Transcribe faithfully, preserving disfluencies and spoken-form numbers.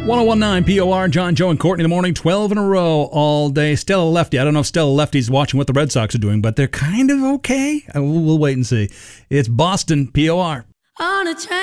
one oh one point nine P O R, John, Joe, and Courtney in the morning, twelve in a row all day. Stella Lefty. I don't know if Stella Lefty's watching what the Red Sox are doing, but they're kind of okay. We'll, we'll wait and see. It's Boston, P O R. On a train.